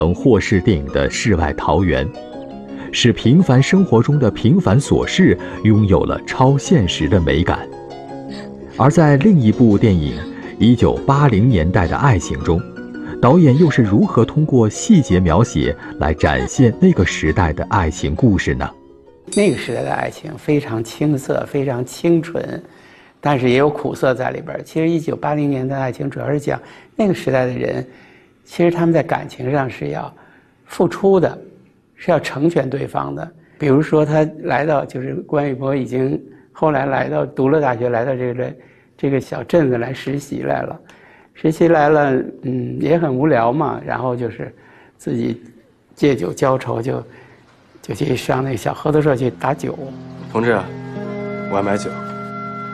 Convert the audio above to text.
霍氏电影的世外桃源，使平凡生活中的平凡琐事拥有了超现实的美感。而在另一部电影1980年代的爱情中，导演又是如何通过细节描写来展现那个时代的爱情故事呢？ 那个时代的爱情非常青涩，非常清纯，但是也有苦涩在里边。其实1980年代的爱情主要是讲那个时代的人，其实他们在感情上是要付出的，是要成全对方的。比如说他来到，就是关玉波已经后来来到读了大学，来到这个小镇子来实习来了。实习来了，也很无聊嘛，然后就是自己借酒浇愁，就去上那个小合作社去打酒。 同志，我还买酒。